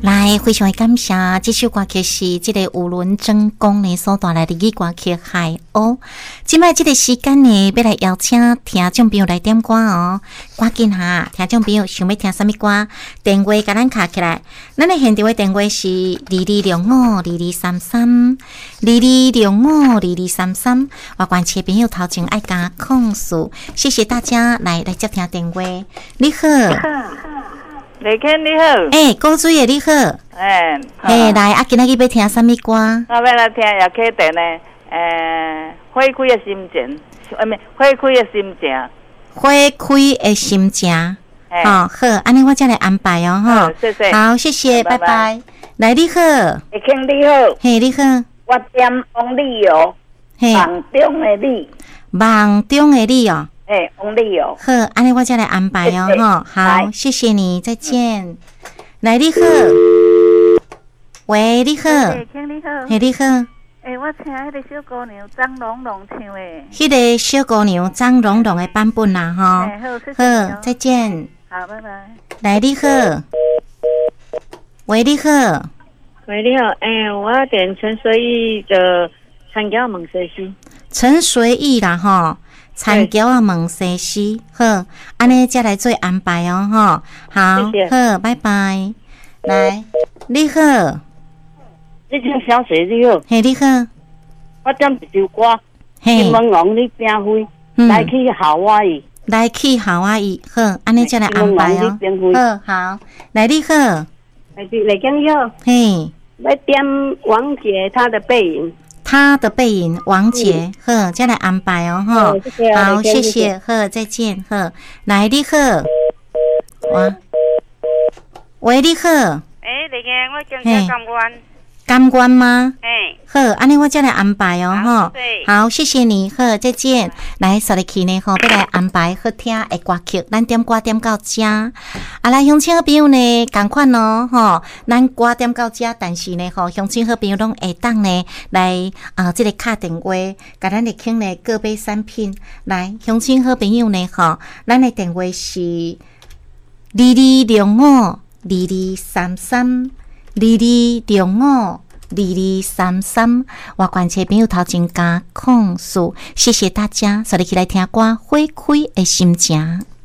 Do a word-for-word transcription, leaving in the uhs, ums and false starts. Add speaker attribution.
Speaker 1: 来，非常的感谢，这首歌曲是这个有伦真公呢所带来的歌曲《海鸥》。今摆这个时间呢，要来邀请听众朋友来点歌哦。赶紧哈，听众朋友想要听什么歌？电话甲咱卡起来。咱的现场的电话是二二六五二二三三二二六五二二三三。我关切朋友头前爱加控诉，谢谢大家来来接听电话。你好。
Speaker 2: 李肯你好，
Speaker 1: 诶，古水的你好，
Speaker 2: 诶，
Speaker 1: 诶，来啊，今仔日要听什么歌？
Speaker 2: 我要来听叶启田的诶，花开的心情，啊，没，花开的心情，
Speaker 1: 花开的心情，哦，好，安尼我再来安排哦，哈，
Speaker 2: 谢谢，
Speaker 1: 好，谢谢，拜拜。来，你好，
Speaker 2: 李肯你好，
Speaker 1: 嘿，你好，
Speaker 2: 我点王丽友，
Speaker 1: 嘿，
Speaker 2: 梦中的你，
Speaker 1: 梦中的你哦。
Speaker 2: 哎，王丽友，
Speaker 1: 好，安尼我再来安排哦，哈，好，谢谢你，再见。来，你好，喂，你好，
Speaker 3: 嘿，你好，
Speaker 1: 嘿，你好，
Speaker 3: 诶，我听迄个小姑娘张龙龙唱的，
Speaker 1: 迄个小姑娘张龙龙的版本啦，哈，好，再见。
Speaker 3: 好，拜拜。
Speaker 1: 来，你好，喂，你好，
Speaker 4: 喂，你好，诶，我点陈随意的《参加问西西》，
Speaker 1: 陈随意啦，哈。参交啊，问西西，好，安尼再来做安排哦，哈，好，
Speaker 4: 谢谢
Speaker 1: 好，拜拜。来，你好，
Speaker 4: 你听小雪你好，
Speaker 1: 嘿，你好，
Speaker 4: 我点一首歌，
Speaker 1: 嘿，
Speaker 4: 金门王你拼飞，
Speaker 1: 嗯、
Speaker 4: 来去夏威夷，
Speaker 1: 来去夏威夷，好，安尼再来安排哦，好，好，来，你好，
Speaker 4: 来来讲要，
Speaker 1: 嘿，
Speaker 4: 来点王杰他的背影。
Speaker 1: 他的背影，王杰，嗯、呵，再来安排哦，哈，好，谢谢，呵，再见，呵，来，你好，哇，喂，你好，
Speaker 5: 诶，你个我讲叫甘关，
Speaker 1: 甘关吗？
Speaker 5: 诶，
Speaker 1: 好，安尼我再来安排哦，哈，好，谢谢你，好，再见，来，索入去呢，吼，要来安排好听的歌曲，咱点歌点到这，啊，来，乡亲好朋友呢，同款哦，吼，咱歌点到这，但是呢，吼，乡亲好朋友拢会当呢，来啊、呃，这个敲电话，甲咱的请呢各杯产品，来，乡亲好朋友呢，吼，咱的电话是二二六五二二三三二二六五。二二三三，我关切朋友头前加控诉，谢谢大家，所以起来听歌，花开的心情。